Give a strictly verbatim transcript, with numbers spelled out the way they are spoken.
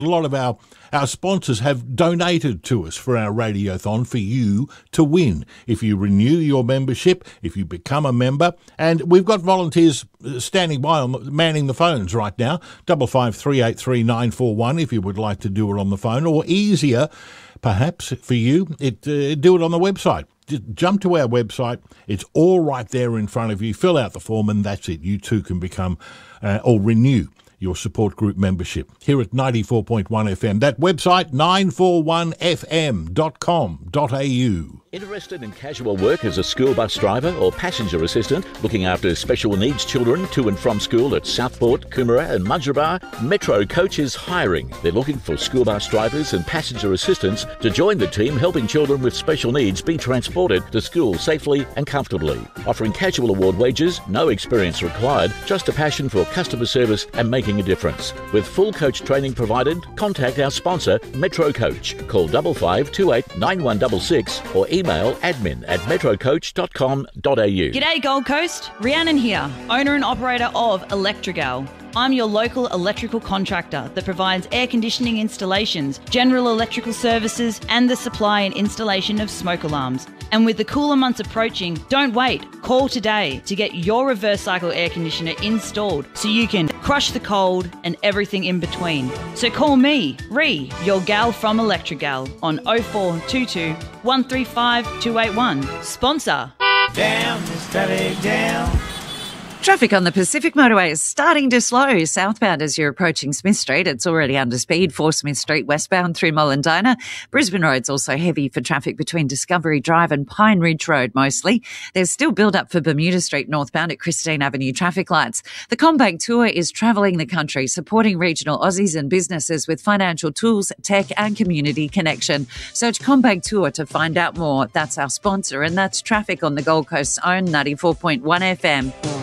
A lot of our, our sponsors have donated to us for our Radiothon for you to win. If you renew your membership, if you become a member, and we've got volunteers standing by on manning the phones right now, double five three eight three nine four one if you would like to do it on the phone, or easier, perhaps for you, it uh, do it on the website. Just jump to our website. It's all right there in front of you. Fill out the form and that's it. You too can become uh, or renew your support group membership here at ninety-four point one F M. That website, nine four one f m dot com dot a u. Interested in casual work as a school bus driver or passenger assistant, looking after special needs children to and from school at Southport, Coomera and Mudgeeraba? Metro Coach is hiring. They're looking for school bus drivers and passenger assistants to join the team helping children with special needs be transported to school safely and comfortably. Offering casual award wages, no experience required, just a passion for customer service and making a difference. With full coach training provided, contact our sponsor, Metro Coach. Call double five two eight nine one six six or email admin at metrocoach dot com dot a u. G'day Gold Coast, Rhiannon here, owner and operator of Electrigal. I'm your local electrical contractor that provides air conditioning installations, general electrical services and the supply and installation of smoke alarms. And with the cooler months approaching, don't wait. Call today to get your reverse cycle air conditioner installed so you can crush the cold and everything in between. So call me, Ree, your gal from Electrigal on oh four two two, one three five, two eight one. Sponsor. Down, steady down. Traffic on the Pacific Motorway is starting to slow southbound as you're approaching Smith Street. It's already under speed for Smith Street westbound through Mollendina. Brisbane Road's also heavy for traffic between Discovery Drive and Pine Ridge Road mostly. There's still build-up for Bermuda Street northbound at Christine Avenue traffic lights. The CommBank Tour is travelling the country, supporting regional Aussies and businesses with financial tools, tech and community connection. Search CommBank Tour to find out more. That's our sponsor, and that's traffic on the Gold Coast's own ninety-four point one F M.